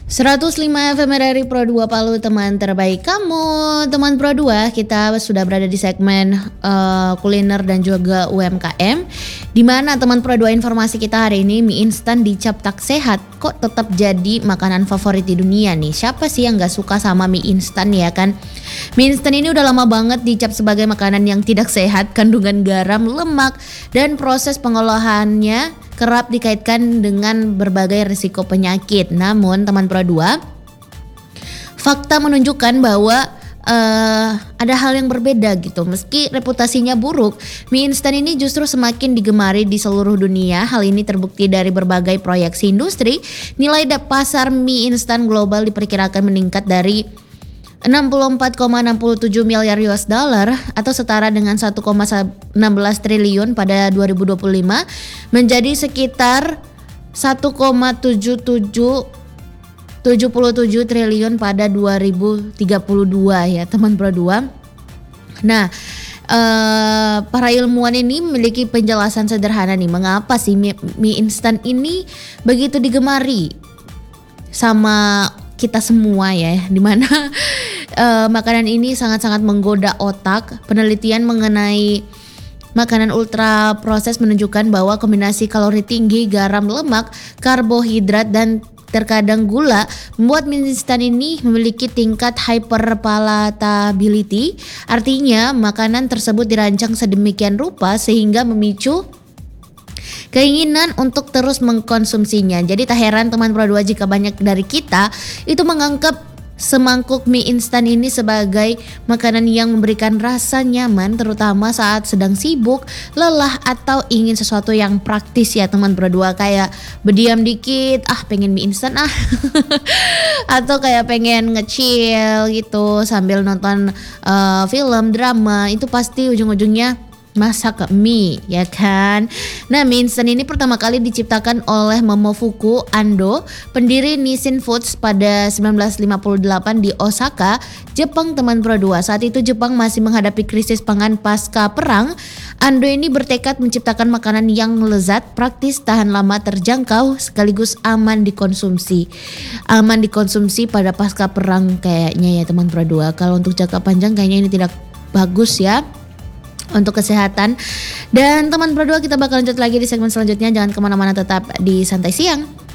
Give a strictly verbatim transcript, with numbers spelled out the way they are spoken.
seratus lima F M R R I Pro dua Palu, teman terbaik kamu. Teman Pro dua, kita sudah berada di segmen uh, kuliner dan juga U M K M, di mana teman Pro dua, informasi kita hari ini, mie instan dicap tak sehat kok tetap jadi makanan favorit di dunia nih. Siapa sih yang gak suka sama mie instan ya kan? Mie instan ini udah lama banget dicap sebagai makanan yang tidak sehat. Kandungan garam, lemak, dan proses pengolahannya kerap dikaitkan dengan berbagai risiko penyakit. Namun teman Pro dua, fakta menunjukkan bahwa uh, ada hal yang berbeda gitu. Meski reputasinya buruk, mie instan ini justru semakin digemari di seluruh dunia. Hal ini terbukti dari berbagai proyeksi industri. Nilai pasar mie instan global diperkirakan meningkat dari enam puluh empat koma enam tujuh miliar U S dollar atau setara dengan satu koma satu enam triliun pada dua ribu dua puluh lima menjadi sekitar satu koma tujuh tujuh tujuh triliun pada dua ribu tiga puluh dua ya teman Pro dua. Nah, uh, para ilmuwan ini memiliki penjelasan sederhana nih, mengapa sih mie, mie instan ini begitu digemari sama kita semua ya, dimana uh, makanan ini sangat-sangat menggoda otak. Penelitian mengenai makanan ultra proses menunjukkan bahwa kombinasi kalori tinggi, garam, lemak, karbohidrat, dan terkadang gula membuat mie instan ini memiliki tingkat hyperpalatability. Artinya makanan tersebut dirancang sedemikian rupa sehingga memicu keinginan untuk terus mengkonsumsinya. Jadi tak heran teman Pro dua jika banyak dari kita itu menganggap semangkuk mie instan ini sebagai makanan yang memberikan rasa nyaman, terutama saat sedang sibuk, lelah, atau ingin sesuatu yang praktis ya teman Pro dua, kayak berdiam dikit, ah pengen mie instan ah atau kayak pengen nge-chill gitu sambil nonton uh, film, drama, itu pasti ujung-ujungnya masak mie ya kan. Nah, mie instan ini pertama kali diciptakan oleh Momofuku Ando, pendiri Nissin Foods pada sembilan belas lima puluh delapan di Osaka, Jepang teman Pro dua. Saat itu Jepang masih menghadapi krisis pangan pasca perang. Ando ini bertekad menciptakan makanan yang lezat, praktis, tahan lama, terjangkau, sekaligus aman dikonsumsi. Aman dikonsumsi pada pasca perang kayaknya ya teman Pro dua. Kalau untuk jangka panjang kayaknya ini tidak bagus ya untuk kesehatan. Dan teman Pro dua, kita bakal lanjut lagi di segmen selanjutnya. Jangan kemana-mana, tetap di Santai Siang.